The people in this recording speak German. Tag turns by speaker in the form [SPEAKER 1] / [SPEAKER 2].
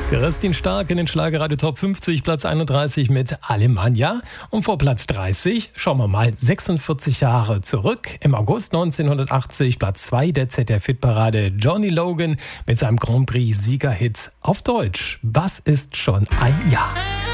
[SPEAKER 1] Christine Stark in den Schlagerradio Top 50, Platz 31 mit Alemannia. Und vor Platz 30, schauen wir mal, 46 Jahre zurück. Im August 1980, Platz 2 der ZDF-Hitparade, Johnny Logan mit seinem Grand Prix-Siegerhit auf Deutsch. Was ist schon ein Jahr?